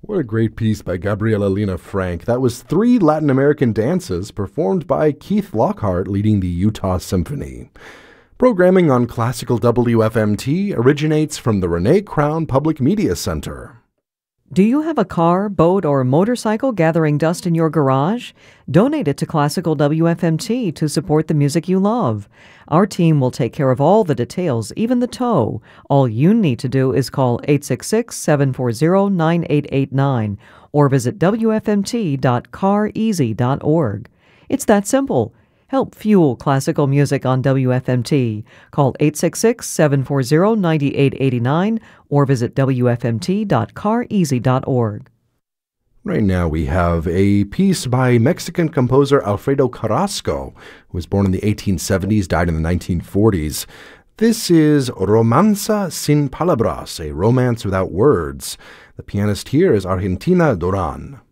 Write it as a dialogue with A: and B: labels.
A: What a great piece by Gabriela Lena Frank. That was three Latin American dances performed by Keith Lockhart leading the Utah Symphony. Programming on Classical WFMT originates from the Renee Crown Public Media Center.
B: Do you have a car, boat, or motorcycle gathering dust in your garage? Donate it to Classical WFMT to support the music you love. Our team will take care of all the details, even the tow. All you need to do is call 866-740-9889 or visit wfmt.careasy.org. It's that simple. Help fuel classical music on WFMT. Call 866-740-9889 or visit wfmt.careasy.org.
A: Right now we have a piece by Mexican composer Alfredo Carrasco, who was born in the 1870s, died in the 1940s. This is Romanza sin palabras, a romance without words. The pianist here is Argentina Duran.